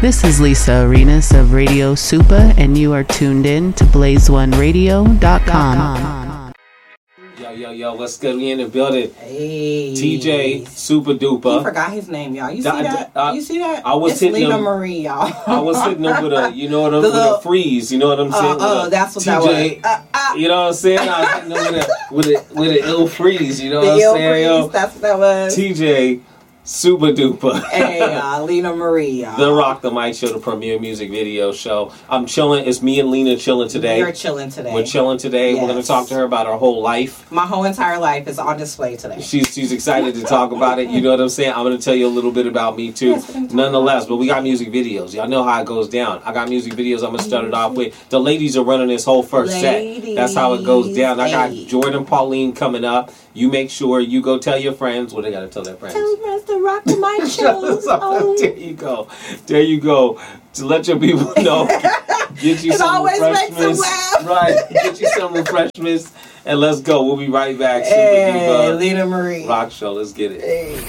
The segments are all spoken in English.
This is Lisa Arenas of Radio Supa, and you are tuned in to blaze1radio.com. Yo, what's good? We in the building. Hey. TJ Super Duper. He forgot his name, y'all. You see that? You see that? I was it's hitting Lena him, Marie, y'all. I was hitting him with a, you know what I'm with a freeze. You know what I'm saying? That's what TJ, that was. you know what I'm saying? I was hitting him with an ill freeze. You know what I'm saying? Yo, that's what that was. TJ Super Duper. Hey, Lena Marie, y'all. The Rock the Mic Show, the premier music video show. I'm chilling. It's me and Lena chilling today. We're chilling today. We're chilling today. Yes. We're going to talk to her about her whole life. My whole entire life is on display today. She's excited to talk about it. You know what I'm saying? I'm going to tell you a little bit about me too. Yes, Nonetheless, but we got music videos. Y'all know how it goes down. I got music videos. I'm going to start it off with. The ladies are running this whole first set. That's how it goes down. I got Jordan Pauline coming up. You make sure you go tell your friends. What they got to tell their friends? Tell friends to rock the mic show. There you go. There you go. To let your people know. Get you some refreshments. Right. Get you some refreshments. And let's go. We'll be right back. Hey, Lena Marie. Rock show. Let's get it. Hey.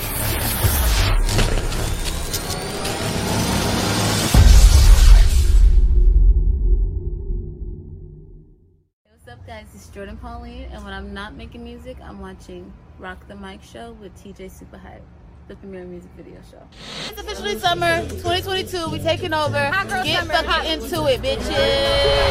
What's up, guys? It's Jordan Pauline, and when I'm not making music, I'm watching Rock the Mic Show with TJ Super Hype, the premier music video show. It's officially summer 2022. We taking over. Get fucking into it, bitches.